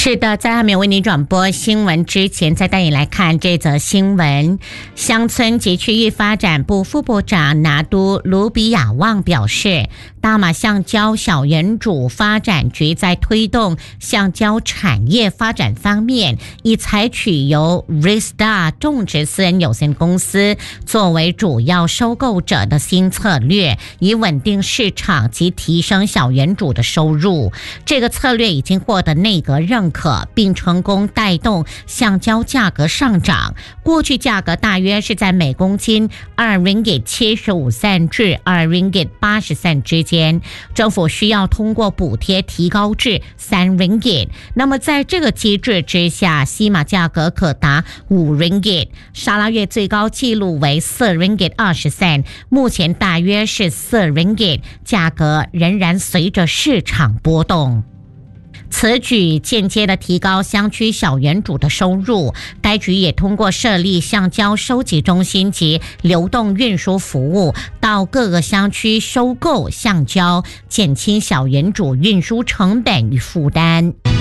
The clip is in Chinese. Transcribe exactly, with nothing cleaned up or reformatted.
是的，在还没有为你转播新闻之前，再带你来看这则新闻。乡村及区域发展部副部长拿督卢比亚旺表示，大马橡胶小园主发展局在推动橡胶产业发展方面，已采取由 Ristar 种植私人有限公司作为主要收购者的新策略，以稳定市场及提升小园主的收入。这个策略已经获得内阁认可，并成功带动橡胶价格上涨。过去价格大约是在每公斤二 ringgit 七十五 cent 至二 ringgit 八十 cent 之间，政府需要通过补贴提高至三 ringgit。那么在这个机制之下，西马价格可达五 ringgit， 沙拉越最高纪录为四 ringgit 二十 cent， 目前大约是四 ringgit， 价格仍然随着市场波动。此举间接的提高乡区小园主的收入，该局也通过设立橡胶收集中心及流动运输服务，到各个乡区收购橡胶，减轻小园主运输成本与负担。